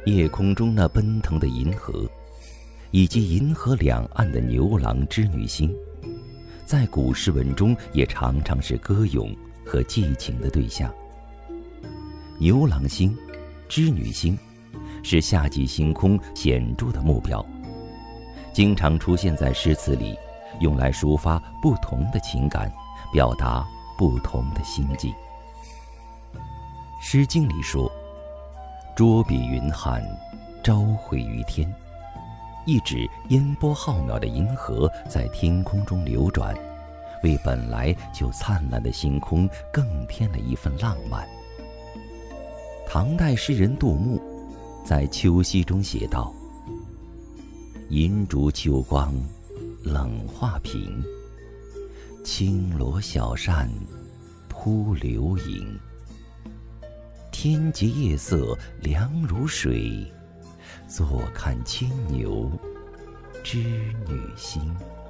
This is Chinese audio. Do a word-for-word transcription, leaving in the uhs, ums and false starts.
夜空中那奔腾的银河，以及银河两岸的牛郎织女星，在古诗文中也常常是歌咏和寄情的对象。牛郎星、织女星是夏季星空显著的目标，经常出现在诗词里，用来抒发不同的情感，表达不同的心境。《诗经》里说：“捉彼云汉，朝会于天”，意指烟波浩渺的银河在天空中流转，为本来就灿烂的星空更添了一份浪漫。唐代诗人杜牧在《秋夕》中写道：“银烛秋光冷画屏，轻罗小扇扑流萤。天洁夜色凉如水，坐看牵牛织女星。”